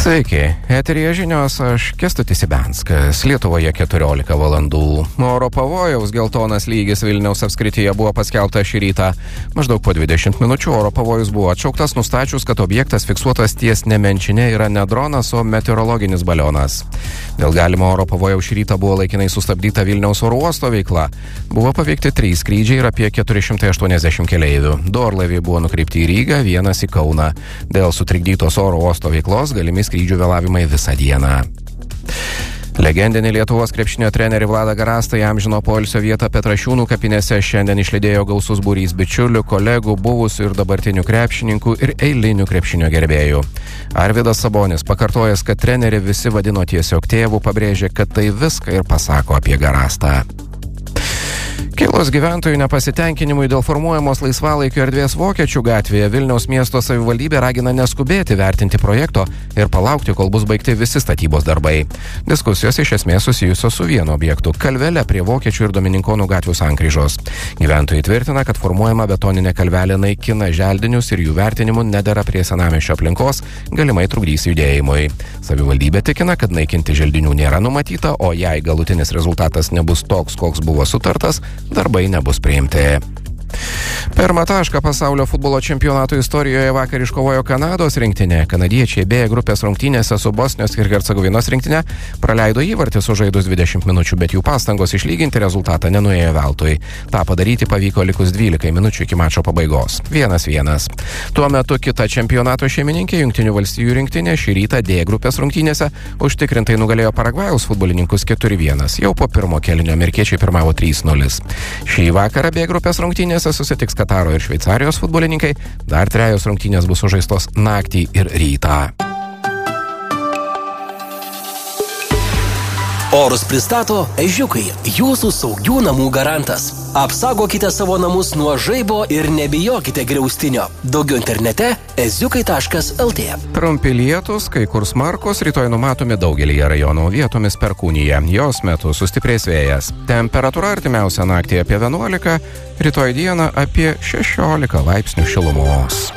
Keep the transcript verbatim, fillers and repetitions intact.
Sveiki, eteryje žinios, aš Kęstutis Ibianskas, Lietuvoje keturiolika valandų. Oro pavojaus geltonas lygis Vilniaus apskrityje buvo paskelbtas šį rytą. Maždaug po dvidešimt minučių oro pavojus buvo atšauktas, nustačius, kad objektas fiksuotas ties Nemenčine yra ne dronas, o meteorologinis balionas. Dėl galimo oro pavojaus šį rytą buvo laikinai sustabdyta Vilniaus oro uosto veikla. Buvo paveikti trys skrydžiai ir apie keturi šimtai aštuoniasdešimt keleivių. Du orlaiviai buvo nukreipti į Rygą, vienas į Kauną. Dėl sutrikdytos oro uosto veiklos galimi skrydžių vėlavimai visą dieną. Legendinį Lietuvos krepšinio trenerį Vladą Garastą įamžino poilsio vietą Petrašiūnų kapinėse. Šiandien išlydėjo gausus būrys bičiulių, kolegų, buvusių ir dabartinių krepšininkų ir eilinių krepšinio gerbėjų. Arvydas Sabonis, pakartojęs, kad trenerį visi vadino tiesiog tėvu, pabrėžė, kad tai viską ir pasako apie Garastą. Kilus gyventojų nepasitenkinimui dėl formuojamos laisvalaikio erdvės Vokiečių gatvėje, Vilniaus miesto savivaldybė ragina neskubėti vertinti projekto ir palaukti, kol bus baigti visi statybos darbai. Diskusijos iš esmės susijusios su vienu objektu – kalvelė prie Vokiečių ir Domininkonų gatvių sankryžos. Gyventojai tvirtina, kad formuojama betoninė kalvelė naikina želdinius ir jų vertinimu nedera prie senamiesčio aplinkos, galimai trukdys judėjimui. Savivaldybė tikina, kad naikinti želdinių nėra numatyta, o jei galutinis rezultatas nebus toks, koks buvo sutartas, darbai nebus priimti. Pirmą tašką pasaulio futbolo čempionato istorijoje vakar iškovojo Kanados rinktinė. Kanadiečiai B grupės rungtynėse su Bosnijos ir Hercegovinos rinktinė praleido įvartį sužaidus dvidešimt minučių, bet jų pastangos išlyginti rezultatą nenuėjo veltui. Ta padaryti pavyko likus dvylikai minučių iki mačo pabaigos. Vienas vienas. Tuo metu kita čempionato šeimininkė Jungtinių valstijų rinktinė šį rytą D grupės rungtynėse užtikrintai nugalėjo Paragvajaus futbolininkus keturi vienas. Jau po pirmo kėlinio amerikiečiai pirmavo trys nulis. Šį vakarą B grupės rungtynėse susitiks Kataro ir Šveicarijos futbolininkai. Dar trejos rungtynės bus sužaistos naktį ir rytą. Orus pristato Ežiukai, jūsų saugių namų garantas. Apsaugokite savo namus nuo žaibo ir nebijokite griaustinio. Daugiau internete eziukai taškas lt. Trumpi lietūs, kai kur smarkūs, rytoj numatomi daugelyje rajonų, vietomis perkūnija. Jos metu sustiprės vėjas. Temperatūra artimiausią naktį apie vienuolika, rytoj dieną apie šešiolika laipsnių šilumos.